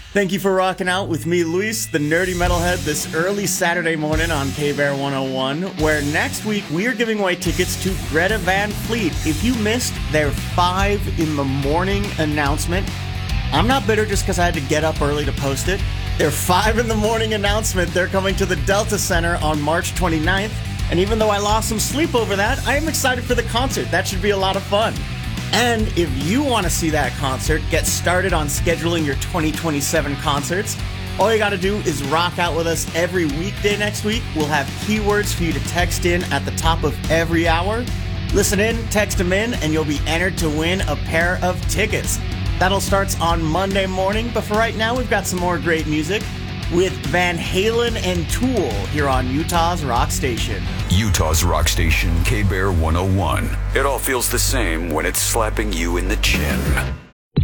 Thank you for rocking out with me, Luis, the nerdy metalhead, this early Saturday morning on K-Bear 101, where next week we are giving away tickets to Greta Van Fleet. If you missed their 5 in the morning announcement, I'm not bitter just because I had to get up early to post it. Their 5 in the morning announcement, they're coming to the Delta Center on March 29th, and even though I lost some sleep over that, I am excited for the concert. That should be a lot of fun. And if you want to see that concert, get started on scheduling your 2027 concerts. All you got to do is rock out with us every weekday next week. We'll have keywords for you to text in at the top of every hour. Listen in, text them in, and you'll be entered to win a pair of tickets. That'll start on Monday morning, but for right now, we've got some more great music with Van Halen and Tool here on Utah's Rock Station. Utah's Rock Station, K-Bear 101. It all feels the same when it's slapping you in the chin.